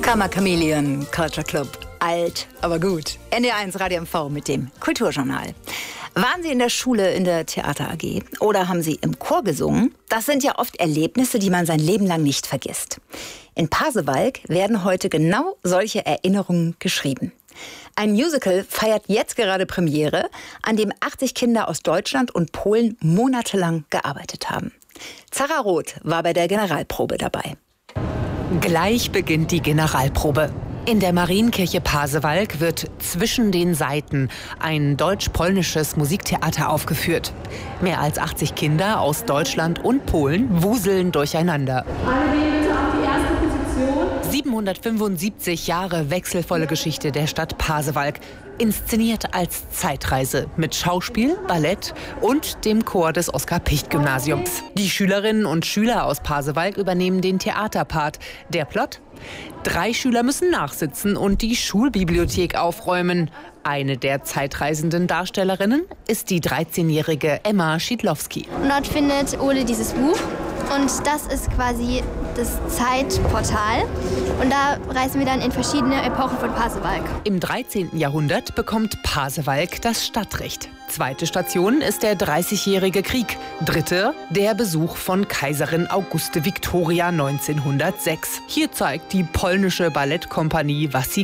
Karma Chameleon Culture Club. Alt, aber gut. NDR1 Radio MV mit dem Kulturjournal. Waren Sie in der Schule in der Theater AG oder haben Sie im Chor gesungen? Das sind ja oft Erlebnisse, die man sein Leben lang nicht vergisst. In Pasewalk werden heute genau solche Erinnerungen geschrieben. Ein Musical feiert jetzt gerade Premiere, an dem 80 Kinder aus Deutschland und Polen monatelang gearbeitet haben. Zara Roth war bei der Generalprobe dabei. Gleich beginnt die Generalprobe. In der Marienkirche Pasewalk wird Zwischen den Seiten ein deutsch-polnisches Musiktheater aufgeführt. Mehr als 80 Kinder aus Deutschland und Polen wuseln durcheinander. Alle gehen bitte auf die erste Position. 775 Jahre wechselvolle Geschichte der Stadt Pasewalk. Inszeniert als Zeitreise mit Schauspiel, Ballett und dem Chor des Oskar-Picht-Gymnasiums. Die Schülerinnen und Schüler aus Pasewalk übernehmen den Theaterpart. Der Plot? 3 Schüler müssen nachsitzen und die Schulbibliothek aufräumen. Eine der zeitreisenden Darstellerinnen ist die 13-jährige Emma Schiedlowski. Und dort findet Ole dieses Buch. Und das ist quasi das Zeitportal. Und da reisen wir dann in verschiedene Epochen von Pasewalk. Im 13. Jahrhundert bekommt Pasewalk das Stadtrecht. Zweite Station ist der 30-jährige Krieg. Dritte, der Besuch von Kaiserin Auguste Victoria 1906. Hier zeigt die polnische Ballettkompanie, was sie